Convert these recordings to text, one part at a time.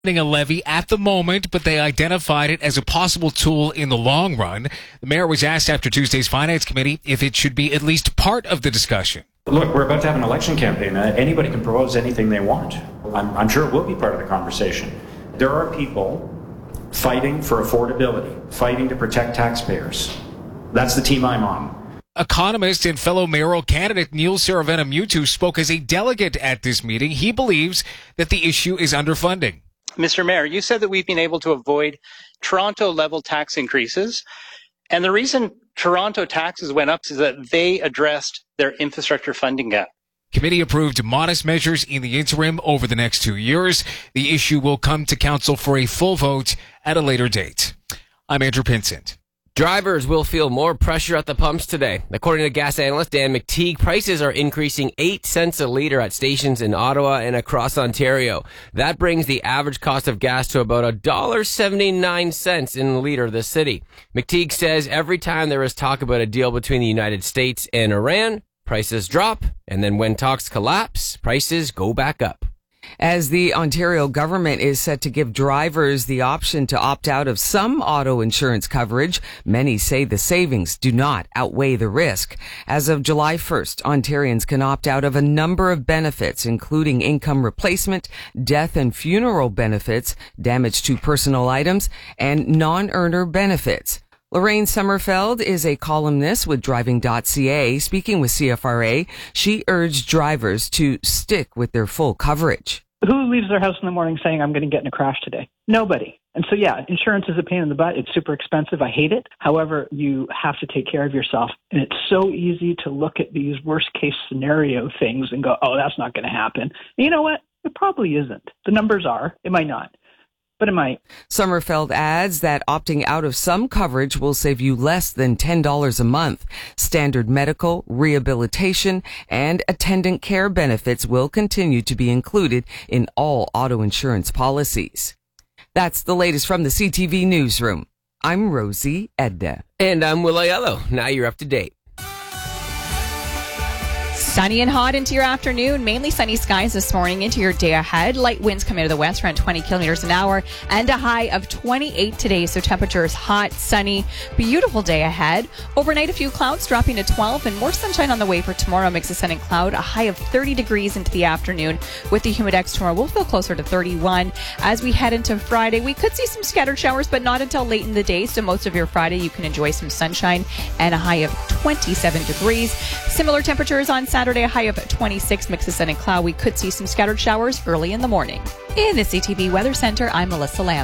A levy at the moment, but they identified it as a possible tool in the long run. The mayor was asked after Tuesday's finance committee if it should be at least part of the discussion. Look, we're about to have an election campaign. Anybody can propose anything they want. I'm sure it will be part of the conversation. There are people fighting for affordability, fighting to protect taxpayers. That's the team I'm on. Economist and fellow mayoral candidate Neil Seravenna-Mutu spoke as a delegate at this meeting. He believes that the issue is underfunding. Mr. Mayor, you said that we've been able to avoid Toronto-level tax increases. And the reason Toronto taxes went up is that they addressed their infrastructure funding gap. Committee approved modest measures in the interim over the next 2 years. The issue will come to council for a full vote at a later date. I'm Andrew Pinsent. Drivers will feel more pressure at the pumps today. According to gas analyst Dan McTeague, prices are increasing 8 cents a litre at stations in Ottawa and across Ontario. That brings the average cost of gas to about $1.79 in a litre this city. McTeague says every time there is talk about a deal between the United States and Iran, prices drop, and then when talks collapse, prices go back up. As the Ontario government is set to give drivers the option to opt out of some auto insurance coverage, many say the savings do not outweigh the risk. As of July 1st, Ontarians can opt out of a number of benefits, including income replacement, death and funeral benefits, damage to personal items, and non-earner benefits. Lorraine Sommerfeld is a columnist with Driving.ca. Speaking with CFRA, she urged drivers to stick with their full coverage. Who leaves their house in the morning saying, I'm going to get in a crash today? Nobody. And so, yeah, insurance is a pain in the butt. It's super expensive. I hate it. However, you have to take care of yourself. And it's so easy to look at these worst case scenario things and go, oh, that's not going to happen. And you know what? It probably isn't. The numbers are. It might not. But it might. Sommerfeld adds that opting out of some coverage will save you less than $10 a month. Standard medical, rehabilitation, and attendant care benefits will continue to be included in all auto insurance policies. That's the latest from the CTV Newsroom. I'm Rosie Edda. And I'm Will Aiello. Now you're up to date. Sunny and hot into your afternoon. Mainly sunny skies this morning into your day ahead. Light winds coming out of the west around 20 kilometers an hour and a high of 28 today. So temperatures hot, sunny, beautiful day ahead. Overnight, a few clouds dropping to 12 and more sunshine on the way for tomorrow. Mix of sun and cloud, a high of 30 degrees into the afternoon. With the humidex tomorrow, we'll feel closer to 31. As we head into Friday, we could see some scattered showers, but not until late in the day. So most of your Friday, you can enjoy some sunshine and a high of 27 degrees. Similar temperatures on Saturday, a high of 26, mix of sun and cloud. We could see some scattered showers early in the morning. In the CTV Weather Center, I'm Melissa Lamb.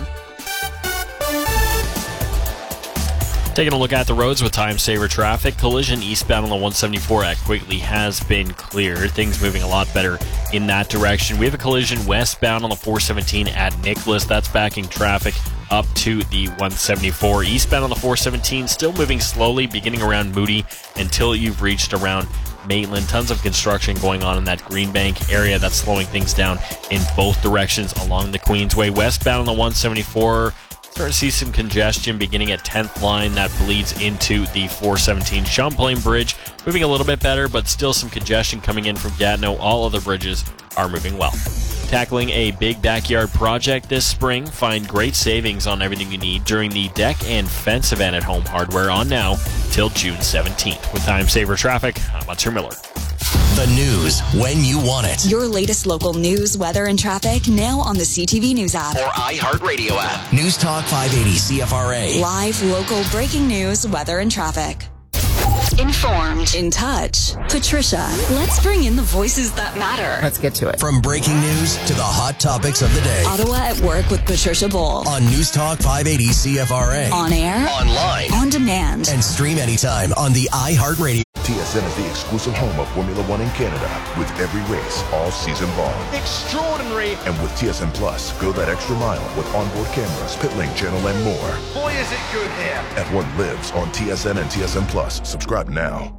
Taking a look at the roads with time saver traffic. Collision eastbound on the 174 at Quigley has been cleared. Things moving a lot better in that direction. We have a collision westbound on the 417 at Nicholas. That's backing traffic up to the 174. Eastbound on the 417 still moving slowly, beginning around Moody until you've reached around Maitland. Tons of construction going on in that Greenbank area. That's slowing things down in both directions along the Queensway. Westbound on the 174, starting to see some congestion beginning at 10th line. That bleeds into the 417 Champlain Bridge. Moving a little bit better, but still some congestion coming in from Gatineau. All other bridges are moving well. Tackling a big backyard project this spring, find great savings on everything you need during the deck and fence event at Home Hardware on now till June 17th. With time saver traffic, I'm Hunter Miller. The news when you want it. Your latest local news, weather, and traffic now on the CTV News app. Or iHeartRadio app. News Talk 580 CFRA. Live, local, breaking news, weather, and traffic. Informed, in touch. Patricia, let's bring in the voices that matter. Let's get to it. From breaking news to the hot topics of the day. Ottawa at Work with Patricia Bowl. On News Talk 580 CFRA. On air. Online. On demand. And stream anytime on the iHeartRadio. TSN is the exclusive home of Formula One in Canada, with every race all season long. Extraordinary! And with TSN Plus, go that extra mile with onboard cameras, pit lane channel, and more. Boy, is it good here! F1 lives on TSN and TSN Plus. Subscribe now.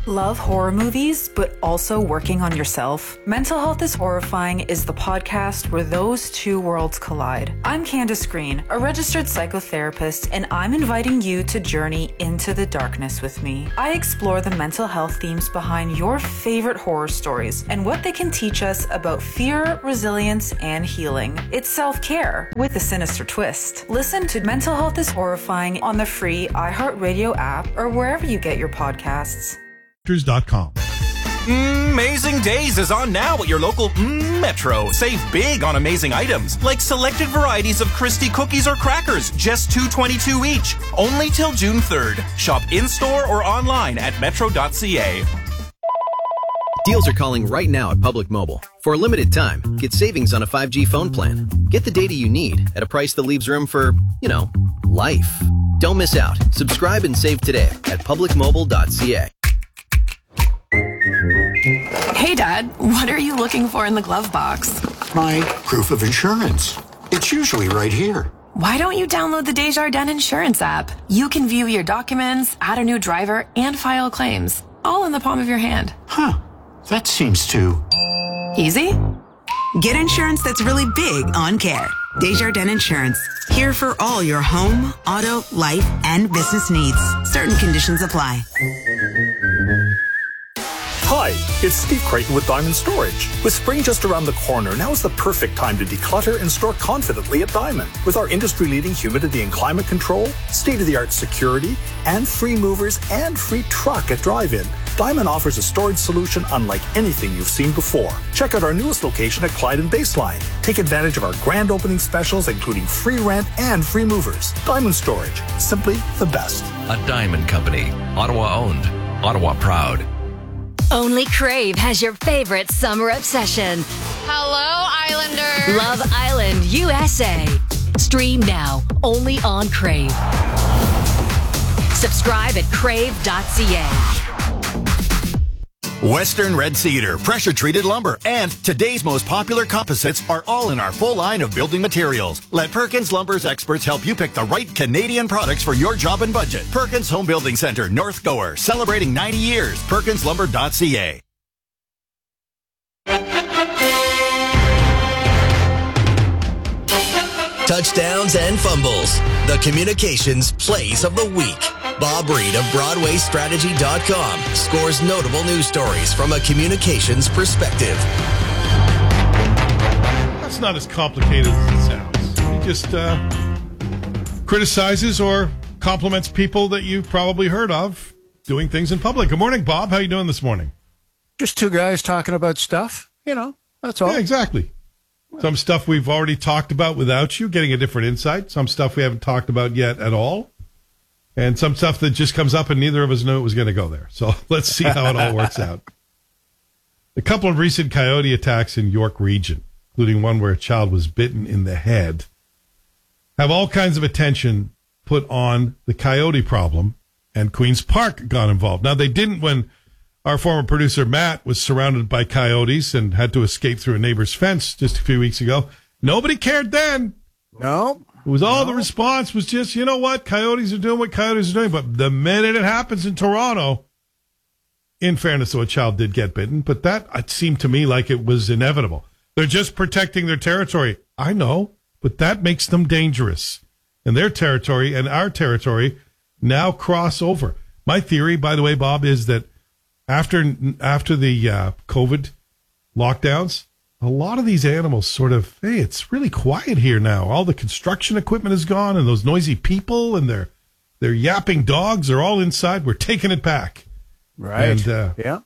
Love horror movies, but also working on yourself? Mental Health is Horrifying is the podcast where those two worlds collide. I'm Candace Green, a registered psychotherapist, and I'm inviting you to journey into the darkness with me. I explore the mental health themes behind your favorite horror stories and what they can teach us about fear, resilience, and healing. It's self-care with a sinister twist. Listen to Mental Health is Horrifying on the free iHeartRadio app or wherever you get your podcasts. Amazing Days is on now at your local Metro. Save big on amazing items like selected varieties of Christie cookies or crackers, just $2.22 each. Only till June 3rd. Shop in-store or online at metro.ca. Deals are calling right now at Public Mobile. For a limited time, get savings on a 5G phone plan. Get the data you need at a price that leaves room for, life. Don't miss out. Subscribe and save today at publicmobile.ca. Hey, Dad, what are you looking for in the glove box? My proof of insurance. It's usually right here. Why don't you download the Desjardins Insurance app? You can view your documents, add a new driver, and file claims, all in the palm of your hand. Huh. That seems too... easy? Get insurance that's really big on care. Desjardins Insurance. Here for all your home, auto, life, and business needs. Certain conditions apply. Hi, it's Steve Creighton with Diamond Storage. With spring just around the corner, now is the perfect time to declutter and store confidently at Diamond. With our industry-leading humidity and climate control, state-of-the-art security, and free movers and free truck at drive-in, Diamond offers a storage solution unlike anything you've seen before. Check out our newest location at Clyde and Baseline. Take advantage of our grand opening specials, including free rent and free movers. Diamond Storage, simply the best. A Diamond Company, Ottawa owned, Ottawa proud. Only Crave has your favorite summer obsession. Hello, Islanders. Love Island, USA. Stream now, only on Crave. Subscribe at crave.ca. Western Red Cedar, pressure-treated lumber, and today's most popular composites are all in our full line of building materials. Let Perkins Lumber's experts help you pick the right Canadian products for your job and budget. Perkins Home Building Center, North Gower, celebrating 90 years. PerkinsLumber.ca. Touchdowns and fumbles. The communications plays of the week. Bob Reed of BroadwayStrategy.com scores notable news stories from a communications perspective. That's not as complicated as it sounds. He just criticizes or compliments people that you've probably heard of doing things in public. Good morning, Bob. How you doing this morning? Just two guys talking about stuff. That's all. Yeah, exactly. Some stuff we've already talked about without you, getting a different insight. Some stuff we haven't talked about yet at all. And some stuff that just comes up and neither of us knew it was going to go there. So let's see how it all works out. A couple of recent coyote attacks in York region, including one where a child was bitten in the head, have all kinds of attention put on the coyote problem, and Queen's Park got involved. Now, they didn't when our former producer Matt was surrounded by coyotes and had to escape through a neighbor's fence just a few weeks ago. Nobody cared then. No. It was all the response was just, you know what, coyotes are doing what coyotes are doing. But the minute it happens in Toronto, in fairness, though, a child did get bitten, but that it seemed to me like it was inevitable. They're just protecting their territory. I know, but that makes them dangerous. And their territory and our territory now cross over. My theory, by the way, Bob, is that after the COVID lockdowns, a lot of these animals sort of, hey, it's really quiet here now. All the construction equipment is gone, and those noisy people and their yapping dogs are all inside. We're taking it back. Right. And, yeah.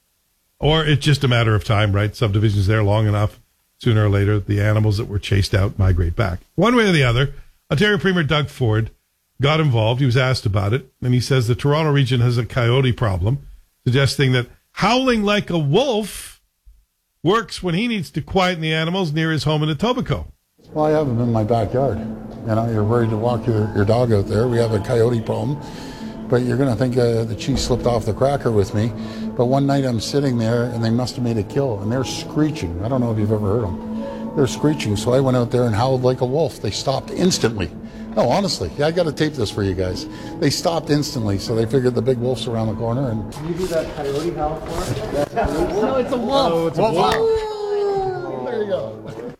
Or it's just a matter of time, right? Subdivision's there long enough. Sooner or later, the animals that were chased out migrate back. One way or the other, Ontario Premier Doug Ford got involved. He was asked about it, and he says the Toronto region has a coyote problem, suggesting that howling like a wolf works when he needs to quieten the animals near his home in Etobicoke. Well, I have them in my backyard. You're worried to walk your dog out there. We have a coyote problem. But you're going to think the cheese slipped off the cracker with me. But one night I'm sitting there, and they must have made a kill, and they're screeching. I don't know if you've ever heard them. They're screeching, so I went out there and howled like a wolf. They stopped instantly. No, honestly, I got to tape this for you guys. They stopped instantly, so they figured the big wolf's around the corner. And Can you do that coyote howl for us? No, it's a wolf. Oh, it's a wolf. There you go.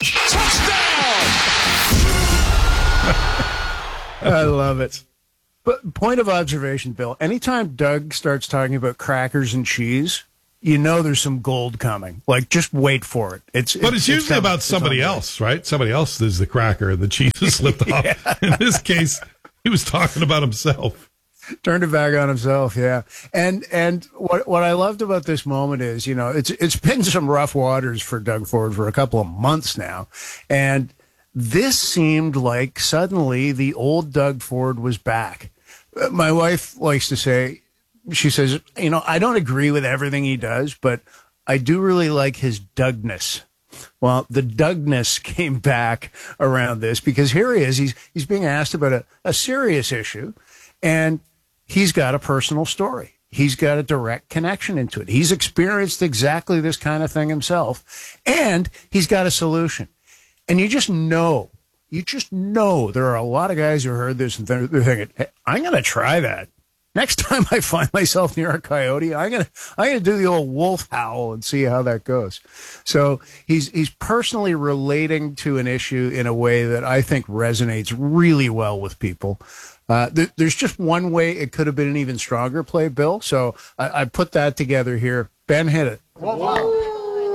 I love it. But point of observation, Bill, anytime Doug starts talking about crackers and cheese, you know there's some gold coming. Like, just wait for it. It's usually about somebody else, right? Somebody else is the cracker and the cheese is slipped off. Yeah. In this case, he was talking about himself. Turned it back on himself, yeah. And what I loved about this moment is, you know, it's been some rough waters for Doug Ford for a couple of months now. And this seemed like suddenly the old Doug Ford was back. My wife likes to say, she says, you know, I don't agree with everything he does, but I do really like his Dougness. Well, the Dougness came back around this because here he is. He's being asked about a serious issue, and he's got a personal story. He's got a direct connection into it. He's experienced exactly this kind of thing himself, and he's got a solution. And you just know there are a lot of guys who heard this and they're thinking, hey, I'm going to try that. Next time I find myself near a coyote, I'm gonna do the old wolf howl and see how that goes. So he's personally relating to an issue in a way that I think resonates really well with people. There's just one way it could have been an even stronger play, Bill. So I put that together here. Ben, hit it. Wow.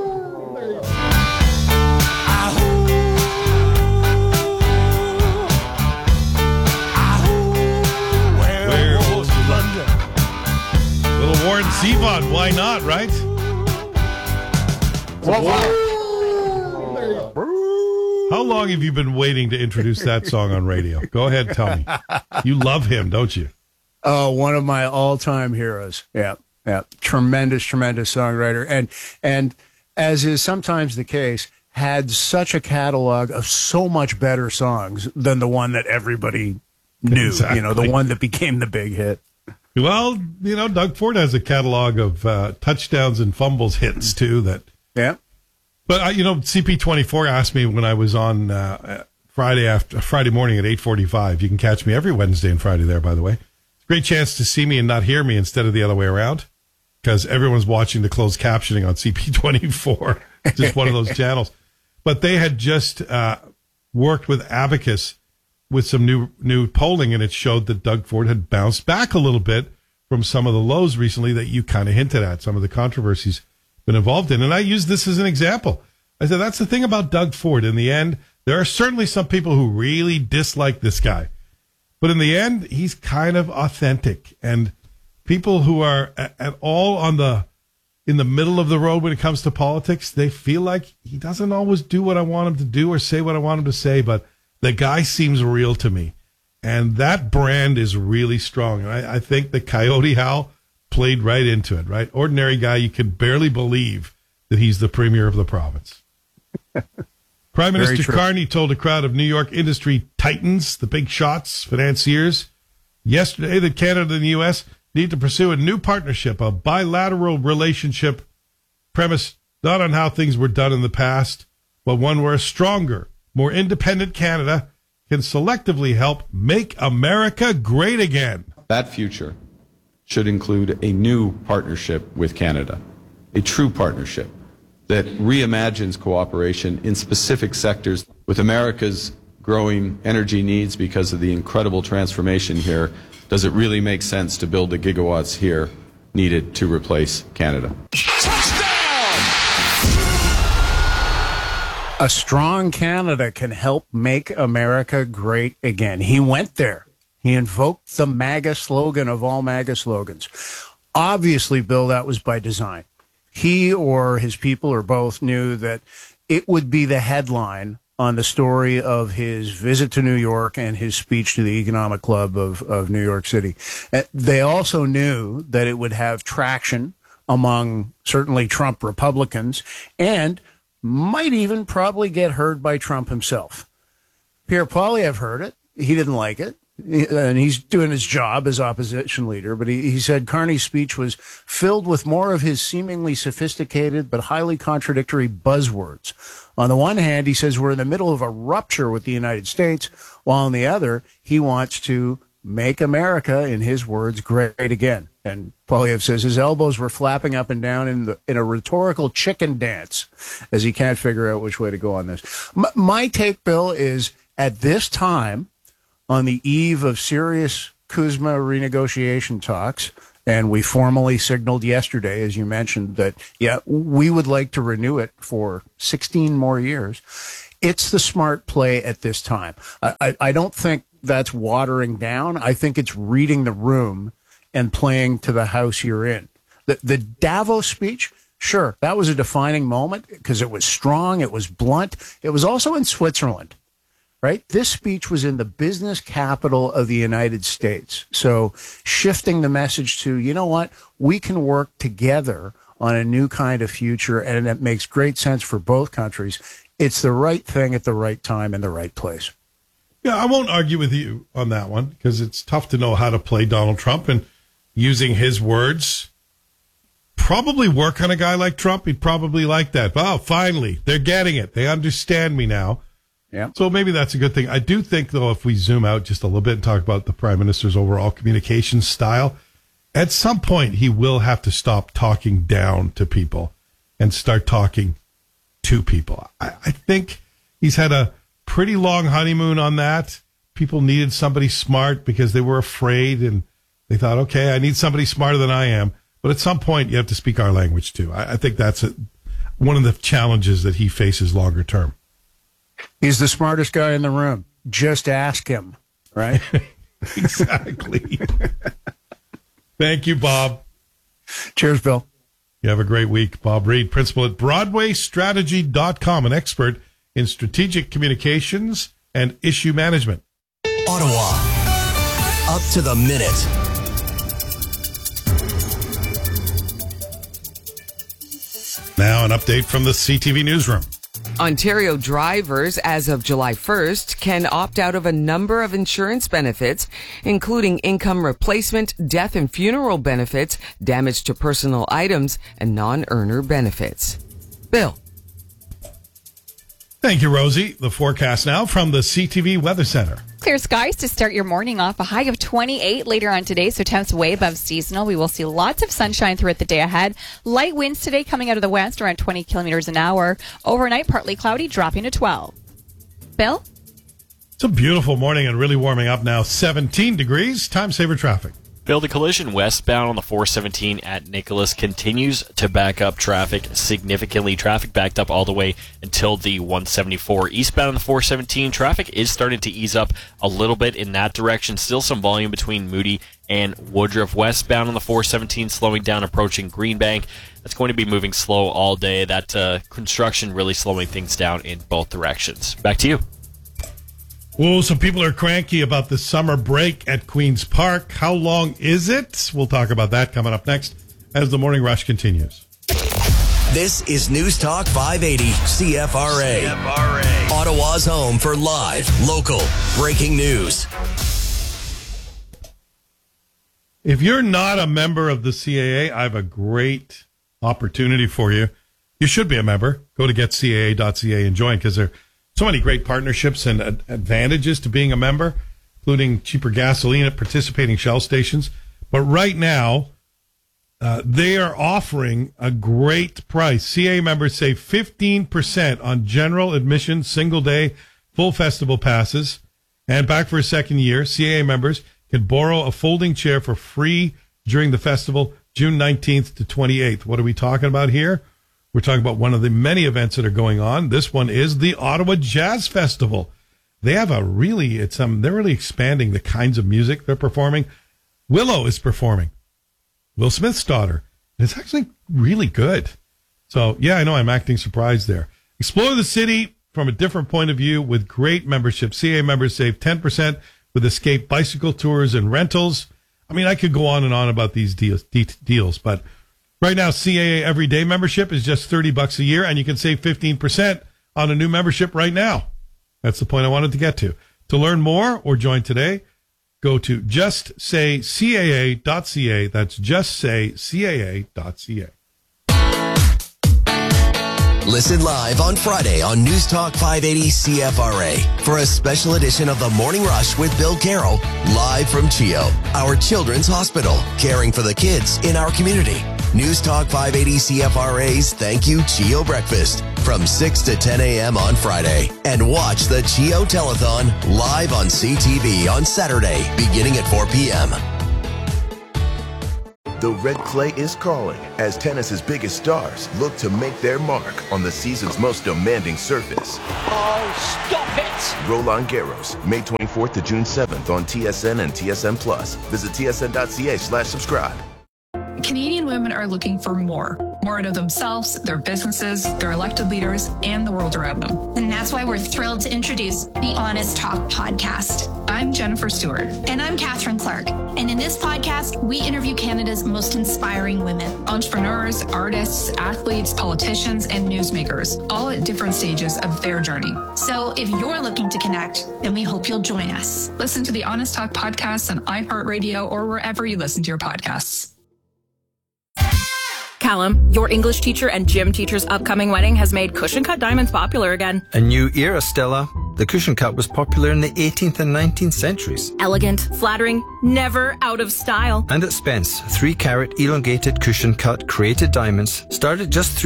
Warren Zevon, why not, right? How long have you been waiting to introduce that song on radio? Go ahead, tell me. You love him, don't you? Oh, one of my all-time heroes. Yeah. Tremendous songwriter. And as is sometimes the case, had such a catalog of so much better songs than the one that everybody knew, exactly. You know, the one that became the big hit. Well, you know, Doug Ford has a catalog of touchdowns and fumbles hits, too. Yeah. But, you know, CP24 asked me when I was on Friday morning at 8:45. You can catch me every Wednesday and Friday there, by the way. It's a great chance to see me and not hear me instead of the other way around because everyone's watching the closed captioning on CP24. Just one of those channels. But they had just worked with Abacus with some new polling, and it showed that Doug Ford had bounced back a little bit from some of the lows recently that you kind of hinted at, some of the controversies been involved in. And I used this as an example. I said, that's the thing about Doug Ford. In the end, there are certainly some people who really dislike this guy. But in the end, he's kind of authentic. And people who are at all in the middle of the road when it comes to politics, they feel like he doesn't always do what I want him to do or say what I want him to say, but the guy seems real to me. And that brand is really strong. And I think the Coyote Howl played right into it, right? Ordinary guy, you can barely believe that he's the premier of the province. Prime Minister Carney told a crowd of New York industry titans, the big shots, financiers, yesterday that Canada and the U.S. need to pursue a new partnership, a bilateral relationship premised not on how things were done in the past, but one where a stronger, more independent Canada can selectively help make America great again. That future should include a new partnership with Canada, a true partnership that reimagines cooperation in specific sectors with America's growing energy needs because of the incredible transformation here. Does it really make sense to build the gigawatts here needed to replace Canada? A strong Canada can help make America great again. He went there. He invoked the MAGA slogan of all MAGA slogans. Obviously, Bill, that was by design. He or his people or both knew that it would be the headline on the story of his visit to New York and his speech to the Economic Club of New York City. They also knew that it would have traction among certainly Trump Republicans and might even probably get heard by Trump himself. Pierre Poilievre heard it. He didn't like it. and he's doing his job as opposition leader, but he said Carney's speech was filled with more of his seemingly sophisticated but highly contradictory buzzwords. On the one hand, he says we're in the middle of a rupture with the United States, while on the other, he wants to make America, in his words, great again. And Poilievre says his elbows were flapping up and down in a rhetorical chicken dance as he can't figure out which way to go on this. My take, Bill, is at this time, on the eve of serious CUSMA renegotiation talks, and we formally signaled yesterday, as you mentioned, that, yeah, we would like to renew it for 16 more years. It's the smart play at this time. I don't think that's watering down. I think it's reading the room and playing to the house you're in. The Davos speech, sure, that was a defining moment because it was strong, it was blunt. It was also in Switzerland, right? This speech was in the business capital of the United States. So shifting the message to, you know what, we can work together on a new kind of future, and it makes great sense for both countries. It's the right thing at the right time in the right place. Yeah, I won't argue with you on that one because it's tough to know how to play Donald Trump, and using his words probably work on a guy like Trump. He'd probably like that. Oh, finally, they're getting it. They understand me now. Yeah. So maybe that's a good thing. I do think, though, if we zoom out just a little bit and talk about the Prime Minister's overall communication style, at some point he will have to stop talking down to people and start talking to people. I think he's had a pretty long honeymoon on that. People needed somebody smart because they were afraid and they thought, okay, I need somebody smarter than I am. But at some point, you have to speak our language too. I think that's one of the challenges that he faces longer term. He's the smartest guy in the room. Just ask him, right? Exactly. Thank you, Bob. Cheers, Bill. You have a great week. Bob Reed, principal at BroadwayStrategy.com, an expert in strategic communications and issue management. Ottawa, up to the minute. Now an update from the CTV newsroom. Ontario drivers, as of July 1st, can opt out of a number of insurance benefits, including income replacement, death and funeral benefits, damage to personal items, and non-earner benefits. Bill. Thank you, Rosie. The forecast now from the CTV Weather Center. Clear skies to start your morning off. A high of 28 later on today, so temps way above seasonal. We will see lots of sunshine throughout the day ahead. Light winds today coming out of the west around 20 kilometers an hour. Overnight, partly cloudy, dropping to 12. Bill? It's a beautiful morning and really warming up now. 17 degrees. Time saver traffic. Bill, the collision westbound on the 417 at Nicholas continues to back up traffic significantly. Traffic backed up all the way until the 174. Eastbound on the 417, traffic is starting to ease up a little bit in that direction. Still some volume between Moody and Woodruff. Westbound on the 417, slowing down, approaching Greenbank. That's going to be moving slow all day. That construction really slowing things down in both directions. Back to you. Oh, some people are cranky about the summer break at Queen's Park. How long is it? We'll talk about that coming up next as the Morning Rush continues. This is News Talk 580 CFRA. Ottawa's home for live, local, breaking news. If you're not a member of the CAA, I have a great opportunity for you. You should be a member. Go to getcaa.ca and join because they're so many great partnerships and advantages to being a member, including cheaper gasoline at participating Shell stations. But right now, they are offering a great price. CAA members save 15% on general admission, single day, full festival passes. And back for a second year, CAA members can borrow a folding chair for free during the festival, June 19th to 28th. What are we talking about here? We're talking about one of the many events that are going on. This one is the Ottawa Jazz Festival. They have they're really expanding the kinds of music they're performing. Willow is performing. Will Smith's daughter. It's actually really good. So, yeah, I know I'm acting surprised there. Explore the city from a different point of view with great membership. CAA members save 10% with Escape bicycle tours and rentals. I mean, I could go on and on about these deals, but right now, CAA Everyday membership is just $30 a year, and you can save 15% on a new membership right now. That's the point I wanted to get to. To learn more or join today, go to justsaycaa.ca. That's justsaycaa.ca. Listen live on Friday on News Talk 580 CFRA for a special edition of The Morning Rush with Bill Carroll, live from CHEO, our children's hospital, caring for the kids in our community. News Talk 580 CFRA's Thank You CHEO Breakfast from 6 to 10 a.m. on Friday. And watch the CHEO Telethon live on CTV on Saturday, beginning at 4 p.m. The red clay is calling as tennis's biggest stars look to make their mark on the season's most demanding surface. Oh, stop it! Roland Garros, May 24th to June 7th on TSN and TSN+. Visit tsn.ca/subscribe. Canadian women are looking for more out of themselves, their businesses, their elected leaders, and the world around them. And that's why we're thrilled to introduce the Honest Talk podcast. I'm Jennifer Stewart. And I'm Catherine Clark. And in this podcast, we interview Canada's most inspiring women. Entrepreneurs, artists, athletes, politicians, and newsmakers, all at different stages of their journey. So if you're looking to connect, then we hope you'll join us. Listen to the Honest Talk podcast on iHeartRadio or wherever you listen to your podcasts. Callum, your English teacher and gym teacher's upcoming wedding has made cushion cut diamonds popular again. A new era, Stella. The cushion cut was popular in the 18th and 19th centuries. Elegant, flattering, never out of style. And at Spence, 3-carat elongated cushion cut created diamonds start at just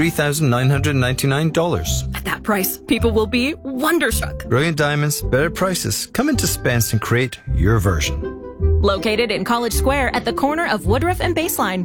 $3,999. At that price, people will be wonderstruck. Brilliant diamonds, better prices. Come into Spence and create your version. Located in College Square at the corner of Woodruff and Baseline.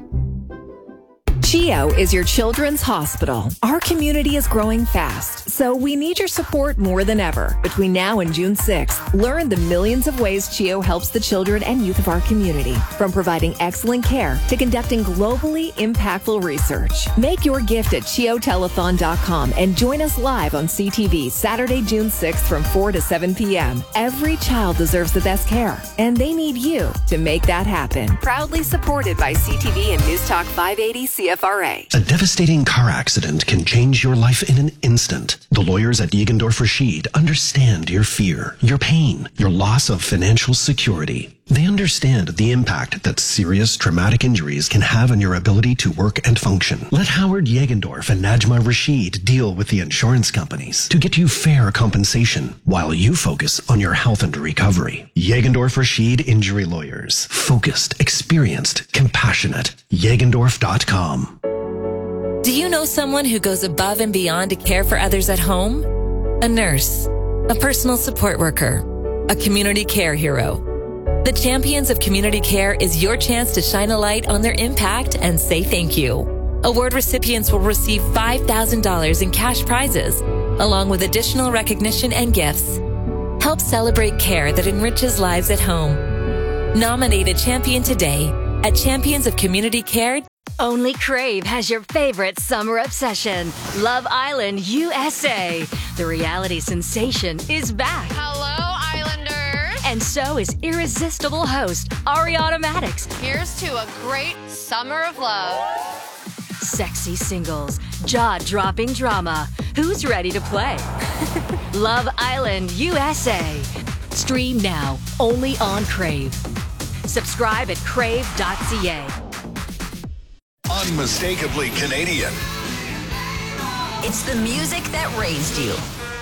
CHEO is your children's hospital. Our community is growing fast, so we need your support more than ever. Between now and June 6th, learn the millions of ways CHEO helps the children and youth of our community, from providing excellent care to conducting globally impactful research. Make your gift at CHEOtelethon.com and join us live on CTV Saturday, June 6th from 4 to 7 p.m. Every child deserves the best care, and they need you to make that happen. Proudly supported by CTV and News Talk 580 CFRA. A devastating car accident can change your life in an instant. The lawyers at Jägendorf Rashid understand your fear, your pain, your loss of financial security. They understand the impact that serious traumatic injuries can have on your ability to work and function. Let Howard Jägendorf and Najma Rashid deal with the insurance companies to get you fair compensation while you focus on your health and recovery. Jägendorf Rashid Injury Lawyers. Focused, experienced, compassionate. Jägendorf.com. Do you know someone who goes above and beyond to care for others at home? A nurse, a personal support worker, a community care hero. The Champions of Community Care is your chance to shine a light on their impact and say thank you. Award recipients will receive $5,000 in cash prizes, along with additional recognition and gifts. Help celebrate care that enriches lives at home. Nominate a champion today at championsofcommunitycare.com. Only Crave has your favorite summer obsession, Love Island USA. The reality sensation is back. Hello, Islanders. And so is irresistible host Ariana Maddox. Here's to a great summer of love. Sexy singles, jaw-dropping drama. Who's ready to play? Love Island USA. Stream now, only on Crave. Subscribe at crave.ca. Unmistakably Canadian. It's the music that raised you.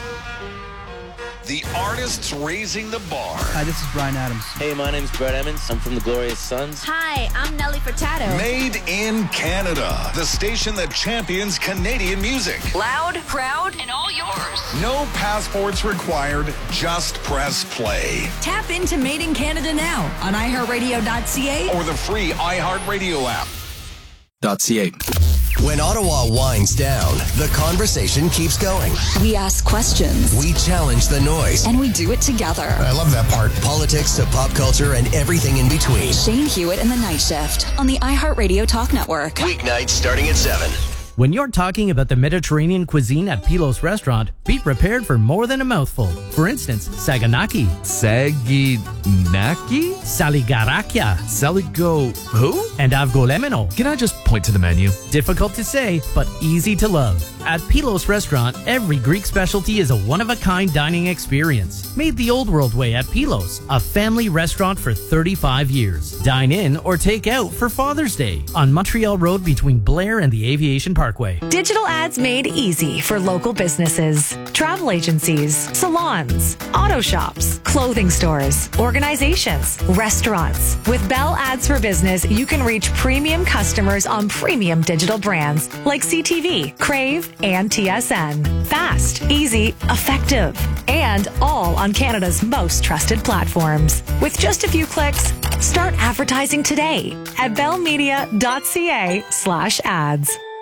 The artists raising the bar. Hi, this is Brian Adams. Hey, my name's Brett Emmons. I'm from the Glorious Sons. Hi, I'm Nelly Furtado. Made in Canada. The station that champions Canadian music. Loud, proud, and all yours. No passports required. Just press play. Tap into Made in Canada now on iHeartRadio.ca or the free iHeartRadio app. .ca. When Ottawa winds down, the conversation keeps going. We ask questions. We challenge the noise. And we do it together. I love that part. Politics to pop culture and everything in between. Shane Hewitt and the Night Shift on the iHeartRadio Talk Network. Weeknights starting at 7. When you're talking about the Mediterranean cuisine at Pilos Restaurant, be prepared for more than a mouthful. For instance, saganaki. Saginaki? Saligarakia. Saligo who? And avgolemeno. Can I just point to the menu? Difficult to say, but easy to love. At Pilos Restaurant, every Greek specialty is a one-of-a-kind dining experience. Made the old world way at Pilos, a family restaurant for 35 years. Dine in or take out for Father's Day on Montreal Road between Blair and the Aviation Parkway. Digital ads made easy for local businesses, travel agencies, salons, auto shops, clothing stores, organizations, restaurants. With Bell Ads for Business, you can reach premium customers on premium digital brands like CTV, Crave, and TSN. Fast, easy, effective, and all on Canada's most trusted platforms. With just a few clicks, start advertising today at bellmedia.ca/ads.